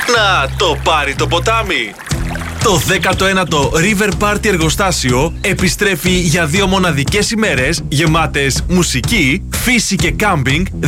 να το πάρει το ποτάμι. Το 19ο River Party εργοστάσιο επιστρέφει για 2 μοναδικές ημέρες γεμάτες μουσική, φύση και κάμπινγκ